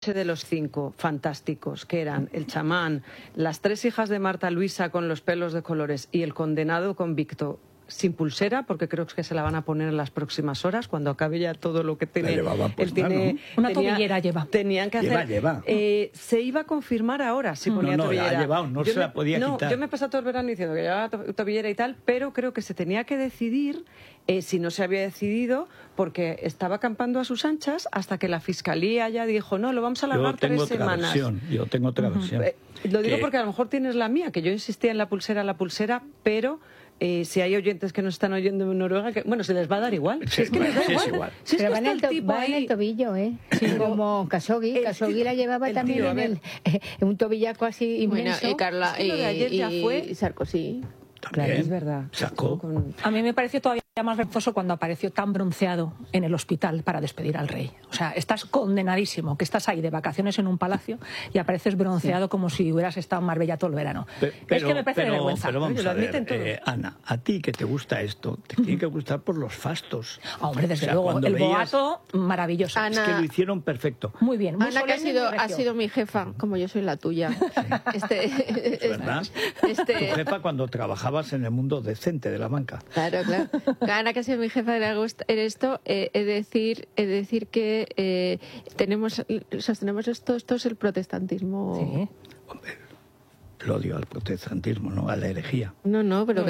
noche de los 5 fantásticos, que eran el chamán, las 3 hijas de Marta Luisa con los pelos de colores y el condenado convicto sin pulsera, porque creo que se la van a poner en las próximas horas, cuando acabe ya todo lo que tiene. Él tiene, ¿no? Una tobillera lleva. Tenían que hacer. Lleva. Se iba a confirmar ahora si ponía tobillera. La ha llevado, no se la podía quitar. Yo me he pasado todo el verano diciendo que llevaba tobillera y tal, pero creo que se tenía que decidir, si no se había decidido, porque estaba acampando a sus anchas hasta que la Fiscalía ya dijo, no, lo vamos a alargar 3 semanas. Yo tengo otra versión. Lo digo porque a lo mejor tienes la mía, que yo insistía en la pulsera, pero... si hay oyentes que nos están oyendo en Noruega, que, bueno, se les va a dar igual. Sí, es que les da igual. Si pero es que va en el tobillo, ¿eh? Sí, como Khashoggi. Khashoggi la llevaba también en un tobillaco así inmenso. Bueno, y Carla, lo de ayer ya fue. y Sarkozy. Claro, es verdad. Sacó. A mí me pareció todavía más vergonzoso cuando apareció tan bronceado en el hospital para despedir al rey. O sea, estás condenadísimo, que estás ahí de vacaciones en un palacio y apareces bronceado como si hubieras estado en Marbella todo el verano. Es que me parece de vergüenza. Pero vamos a ver, Ana, a ti que te gusta esto, te tiene que gustar por los fastos. Hombre, desde luego, el boato, maravilloso. Ana, es que lo hicieron perfecto. Muy bien. Muy Ana, que ha sido mi jefa, como yo soy la tuya. Es verdad. Tu jefa cuando trabajabas en el mundo decente de la banca. Claro. Ana, que ha sido mi jefa en esto, he de decir que sostenemos esto es el protestantismo. Sí. Hombre, el odio al protestantismo, no a la herejía. No, pero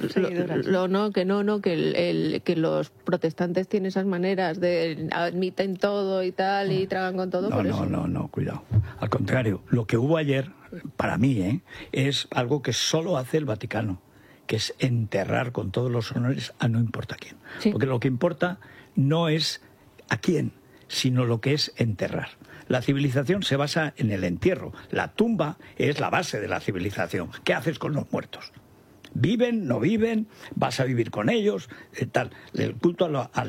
No, que los protestantes tienen esas maneras de admiten todo y tal y tragan con todo. No, cuidado. Al contrario, lo que hubo ayer, para mí, es algo que solo hace el Vaticano, que es enterrar con todos los honores a no importa quién. Sí. Porque lo que importa no es a quién, sino lo que es enterrar. La civilización se basa en el entierro. La tumba es la base de la civilización. ¿Qué haces con los muertos? ¿Viven? ¿No viven? ¿Vas a vivir con ellos? Tal. El culto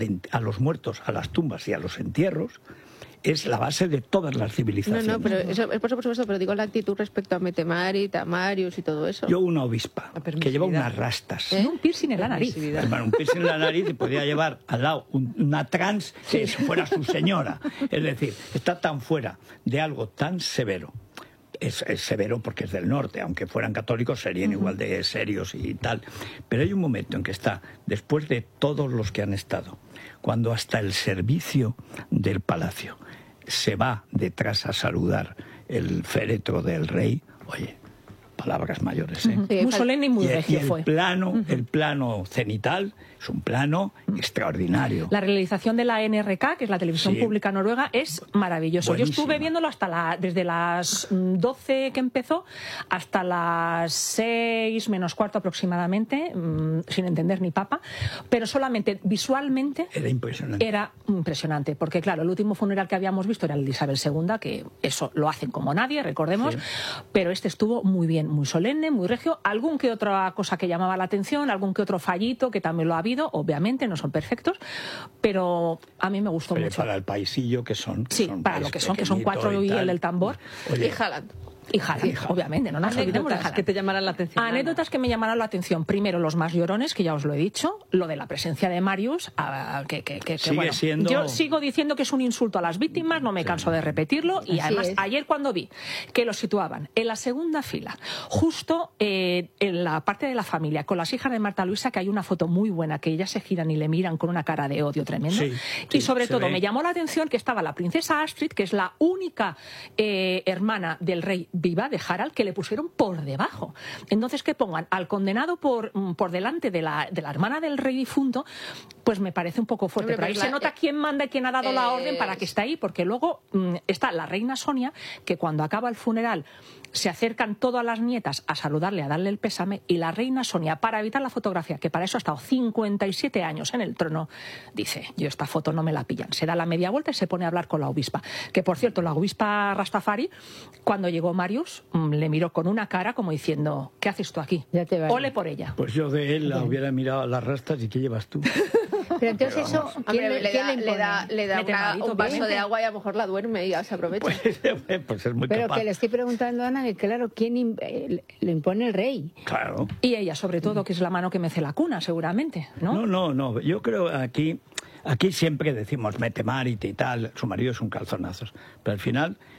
a los muertos, a las tumbas y a los entierros es la base de todas las civilizaciones. No, pero eso es por supuesto, pero digo la actitud respecto a Metemari, Tamarius y todo eso. Yo una obispa que lleva unas rastas. Un piercing en la nariz. Hermano, un piercing en la nariz y podía llevar al lado una trans que fuera su señora. Es decir, está tan fuera de algo tan severo. Es severo porque es del norte, aunque fueran católicos serían igual de serios y tal. Pero hay un momento en que está, después de todos los que han estado, cuando hasta el servicio del palacio se va detrás a saludar el féretro del rey, oye, palabras mayores, ¿eh? Sí, muy solemne y muy regio fue. El plano cenital es un plano extraordinario. La realización de la NRK, que es la televisión pública noruega, es maravilloso. Buenísima. Yo estuve viéndolo desde las 12 que empezó hasta las 6 menos cuarto aproximadamente, sin entender ni papa, pero solamente visualmente era impresionante, porque claro, el último funeral que habíamos visto era el de Isabel II, que eso lo hacen como nadie, recordemos, pero este estuvo muy bien, muy solemne, muy regio, algún que otra cosa que llamaba la atención, algún que otro fallito que también lo ha habido, obviamente no son perfectos, pero a mí me gustó mucho. Para el paisillo que son. Para lo que son 4 y el del tambor. Oye, y Haaland. Y Haaland, obviamente, no nos olvidemos de Haaland. que te llamarán la atención. Anécdotas que me llamaron la atención. Primero, los más llorones, que ya os lo he dicho. Lo de la presencia de Marius, sigue siendo... Yo sigo diciendo que es un insulto a las víctimas, no me canso de repetirlo. Y además, ayer cuando vi que lo situaban en la segunda fila, justo en la parte de la familia, con las hijas de Marta Luisa, que hay una foto muy buena, que ellas se giran y le miran con una cara de odio tremendo. Y sobre todo, me llamó la atención que estaba la princesa Astrid, que es la única hermana del rey viva de Harald, que le pusieron por debajo. Entonces, que pongan al condenado por delante de la hermana del rey difunto, pues me parece un poco fuerte. Pero ahí se nota quién manda y quién ha dado la orden para que esté ahí, porque luego está la reina Sonia, que cuando acaba el funeral se acercan todas las nietas a saludarle, a darle el pésame, y la reina Sonia, para evitar la fotografía, que para eso ha estado 57 años en el trono, dice, yo esta foto no me la pillan. Se da la media vuelta y se pone a hablar con la obispa. Que, por cierto, la obispa Rastafari, cuando llegó Marius, le miró con una cara como diciendo, ¿qué haces tú aquí? Ole por ella. Pues yo de él la hubiera mirado a las rastas y ¿qué llevas tú? Pero entonces eso, le da un vaso de agua y a lo mejor la duerme y ya se aprovecha. Pues es muy Pero capaz. que le estoy preguntando a Ana, que claro, ¿quién lo impone el rey? Claro. Y ella, sobre todo, que es la mano que mece la cuna, seguramente, ¿no? No. Yo creo aquí siempre decimos Metemari y tal, su marido es un calzonazos. Pero al final